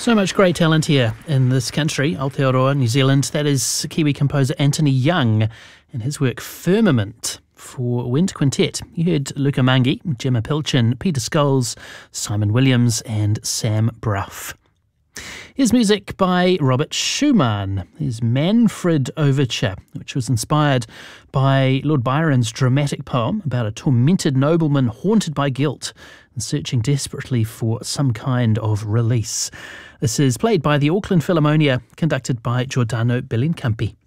So much great talent here in this country, Aotearoa, New Zealand. That is Kiwi composer Anthony Young and his work Firmament for Wind Quintet. You heard Luca Mangi, Gemma Pilchin, Peter Scholes, Simon Williams and Sam Bruff. Here's music by Robert Schumann, his Manfred Overture, which was inspired by Lord Byron's dramatic poem about a tormented nobleman haunted by guilt and searching desperately for some kind of release. This is played by the Auckland Philharmonia, conducted by Giordano Bellincampi.